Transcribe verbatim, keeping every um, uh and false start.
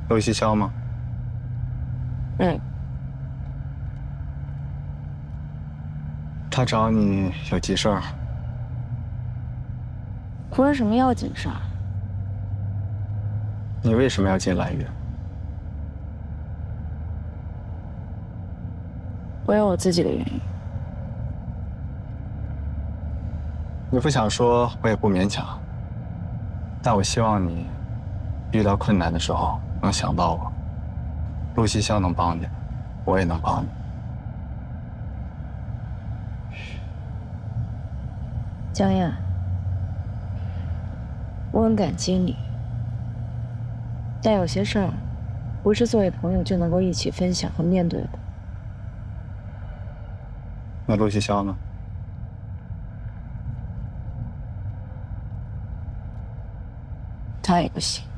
陆西潇吗？ 嗯。 他找你有急事儿？ 不是什么要紧事儿。 你为什么要进蓝月？ 我有我自己的原因。 你不想说，我也不勉强。但我希望你遇到困难的时候能想到我。陆西潇能帮你，我也能帮你。 江燕，我很感激你，但有些事儿不是作为朋友就能够一起分享和面对的。 那陆西潇呢？ 他也不行。